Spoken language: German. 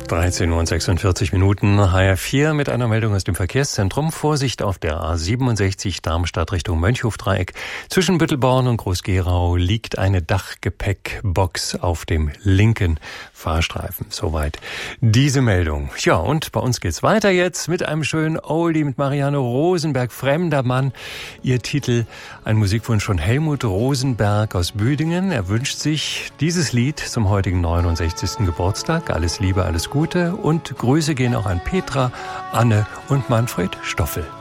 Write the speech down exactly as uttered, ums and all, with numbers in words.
dreizehn Uhr und sechsundvierzig Minuten, H R vier mit einer Meldung aus dem Verkehrszentrum. Vorsicht auf der A siebenundsechzig Darmstadt Richtung Mönchhofdreieck. Zwischen Büttelborn und Groß-Gerau liegt eine Dachgepäckbox auf dem linken Fahrstreifen. Soweit diese Meldung. Ja, und bei uns geht's weiter jetzt mit einem schönen Oldie mit Marianne Rosenberg, Fremder Mann. Ihr Titel, ein Musikwunsch von Helmut Rosenberg aus Büdingen. Er wünscht sich dieses Lied zum heutigen neunundsechzigsten Geburtstag. Alles Liebe, alles Gute und Grüße gehen auch an Petra, Anne und Manfred Stoffel.